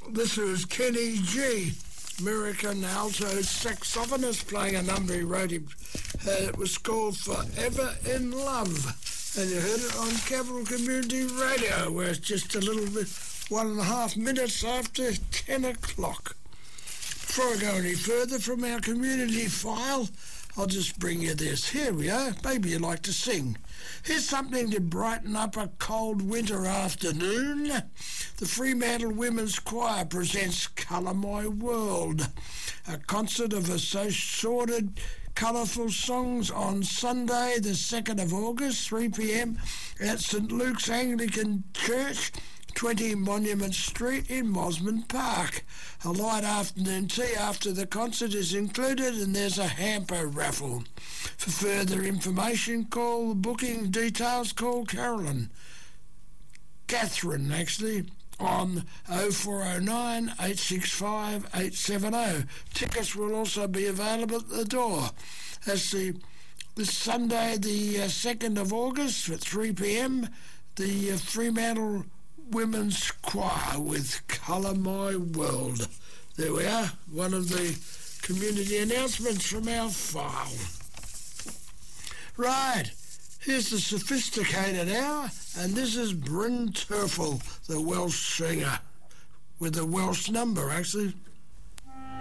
This is Kenny G, American alto saxophonist, playing a number he wrote. It was called Forever in Love, and you heard it on Capital Community Radio, where it's just a little bit, 1.5 minutes after 10 o'clock. Before I go any further from our community file, I'll just bring you this. Here we are. Maybe you like to sing. Here's something to brighten up a cold winter afternoon. The Fremantle Women's Choir presents Colour My World, a concert of assorted colourful songs on Sunday, the 2nd of August, 3 p.m. at St Luke's Anglican Church, 20 Monument Street in Mosman Park. A light afternoon tea after the concert is included, and there's a hamper raffle. For further information, call the booking details, call Catherine, on 0409 865 870. Tickets will also be available at the door. That's this Sunday, the 2nd of August at 3 p.m, the Fremantle Women's Choir with Colour My World. There we are, one of the community announcements from our file. Right, here's the sophisticated hour, and this is Bryn Terfel, the Welsh singer, with a Welsh number, actually.